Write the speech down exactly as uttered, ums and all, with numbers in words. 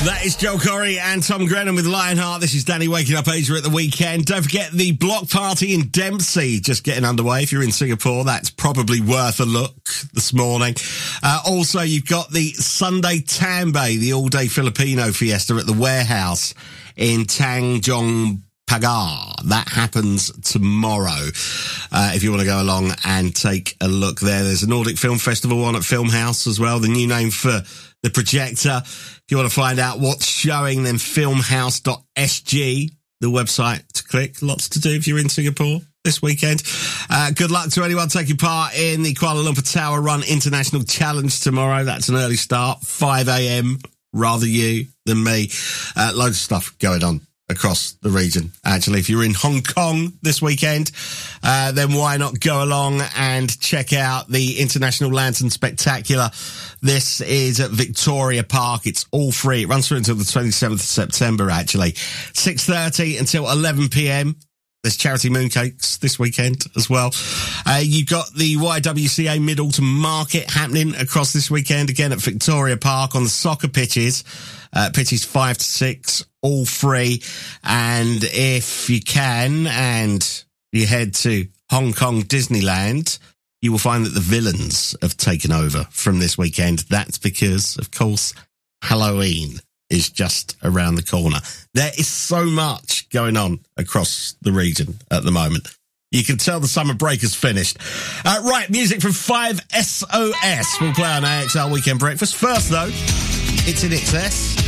That is Joel Corry and Tom Grennan with Lionheart. This is Danny waking up Asia at the weekend. Don't forget the block party in Dempsey just getting underway. If you're in Singapore, that's probably worth a look this morning. Uh, also, you've got the Sunday Tambay, the all-day Filipino fiesta at the Warehouse in Tanjong Pagar. That happens tomorrow. Uh, if you want to go along and take a look there, there's a Nordic Film Festival on at Film House as well, the new name for the projector. If you want to find out what's showing, then filmhouse dot s g, the website to click. Lots to do if you're in Singapore this weekend. Uh, good luck to anyone taking part in the Kuala Lumpur Tower Run International Challenge tomorrow. That's an early start, five a.m. Rather you than me. Uh, loads of stuff going on across the region. Actually, if you're in Hong Kong this weekend, uh, then why not go along and check out the International Lantern Spectacular. This is at Victoria Park. It's all free. It runs through until the twenty-seventh of September, actually. six thirty until eleven p.m. There's charity mooncakes this weekend as well. Uh, you've got the Y W C A Mid-Autumn Market happening across this weekend, again at Victoria Park on the soccer pitches. Uh, pitches five to six, all free. And if you can, and you head to Hong Kong Disneyland, you will find that the villains have taken over from this weekend. That's because, of course, Halloween is just around the corner. There is so much going on across the region at the moment. You can tell the summer break is finished. Uh, right, music from five S O S. We'll play on A X L Weekend Breakfast. First, though, it's In Excess.